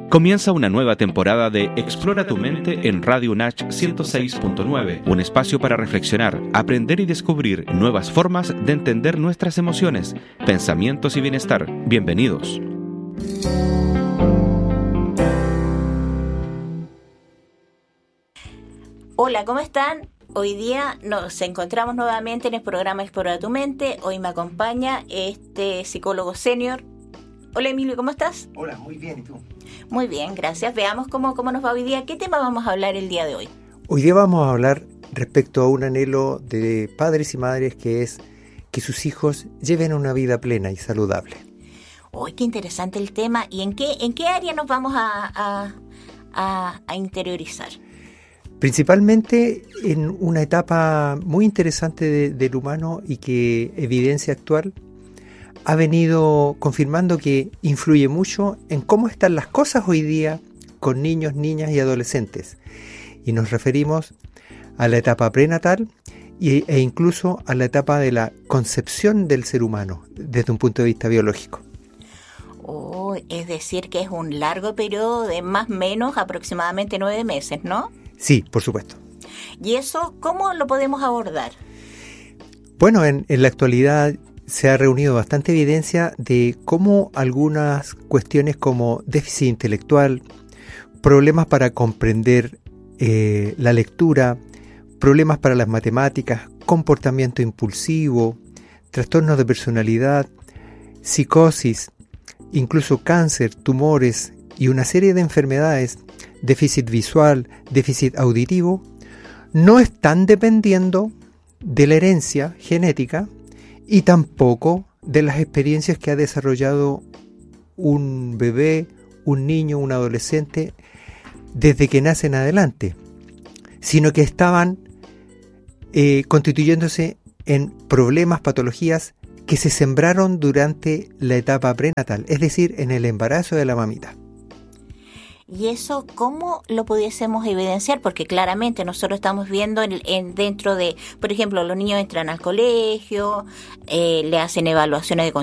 Comienza una nueva temporada de Explora tu mente en Radio Nach 106.9, un espacio para reflexionar, aprender y descubrir nuevas formas de entender nuestras emociones, pensamientos y bienestar. Bienvenidos. Hola, ¿cómo están? Hoy día nos encontramos nuevamente en el programa Explora tu mente. Hoy me acompaña este psicólogo senior. Hola Emilio, ¿cómo estás? Hola, muy bien, ¿y tú? Muy bien, gracias. Veamos cómo nos va hoy día. ¿Qué tema vamos a hablar el día de hoy? Hoy día vamos a hablar respecto a un anhelo de padres y madres que es que sus hijos lleven una vida plena y saludable. ¡Uy, qué interesante el tema! ¿Y en qué área nos vamos a interiorizar? Principalmente en una etapa muy interesante del humano y que evidencia actual ha venido confirmando que influye mucho en cómo están las cosas hoy día con niños, niñas y adolescentes. Y nos referimos a la etapa prenatal e incluso a la etapa de la concepción del ser humano desde un punto de vista biológico. Oh, es decir que es un largo periodo de más o menos aproximadamente 9 meses, ¿no? Sí, por supuesto. ¿Y eso cómo lo podemos abordar? Bueno, en la actualidad se ha reunido bastante evidencia de cómo algunas cuestiones como déficit intelectual, problemas para comprender la lectura, problemas para las matemáticas, comportamiento impulsivo, trastornos de personalidad, psicosis, incluso cáncer, tumores y una serie de enfermedades, déficit visual, déficit auditivo, no están dependiendo de la herencia genética y tampoco de las experiencias que ha desarrollado un bebé, un niño, un adolescente desde que nace en adelante, sino que estaban constituyéndose en problemas, patologías que se sembraron durante la etapa prenatal, es decir, en el embarazo de la mamita. ¿Y eso cómo lo pudiésemos evidenciar? Porque claramente nosotros estamos viendo dentro de, por ejemplo, los niños entran al colegio, le hacen evaluaciones de